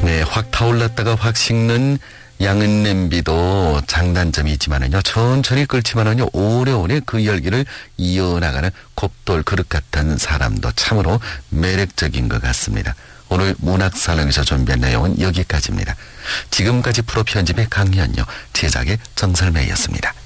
네, 확 타올랐다가 확 식는 양은 냄비도 장단점이 있지만은요, 천천히 끓지만은요, 오래오래 그 열기를 이어나가는 곱돌 그릇 같은 사람도 참으로 매력적인 것 같습니다. 오늘 문학살롱에서 준비한 내용은 여기까지입니다. 지금까지 프로 편집의 강현요, 제작의 정설매였습니다.